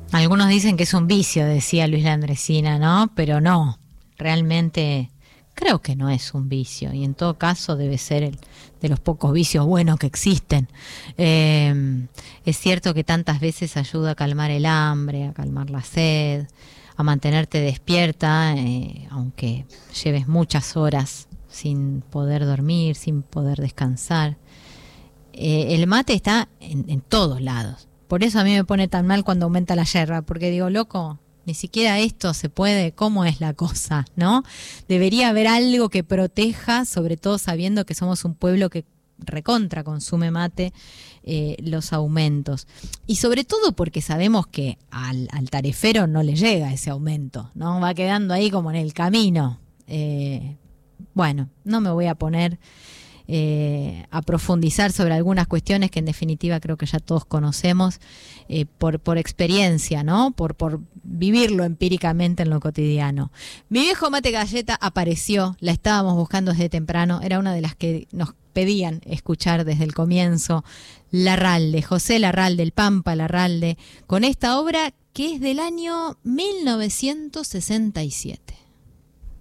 Algunos dicen que es un vicio, decía Luis Landresina, ¿no? Pero no, realmente creo que no es un vicio y en todo caso debe ser el de los pocos vicios buenos que existen. Es cierto que tantas veces ayuda a calmar el hambre, a calmar la sed, a mantenerte despierta, aunque lleves muchas horas sin poder dormir, sin poder descansar. El mate está en todos lados. Por eso a mí me pone tan mal cuando aumenta la yerba, porque digo, loco, ni siquiera esto se puede, ¿cómo es la cosa? ¿No? Debería haber algo que proteja, sobre todo sabiendo que somos un pueblo que recontra consume mate, los aumentos. Y sobre todo porque sabemos que al tarefero no le llega ese aumento, ¿no? Va quedando ahí como en el camino. Bueno, no me voy a poner a profundizar sobre algunas cuestiones que en definitiva creo que ya todos conocemos por experiencia, ¿no? Por vivirlo empíricamente en lo cotidiano. Mi viejo mate galleta apareció, la estábamos buscando desde temprano, era una de las que nos pedían escuchar desde el comienzo. Larralde, José Larralde, el Pampa Larralde, con esta obra que es del año 1967.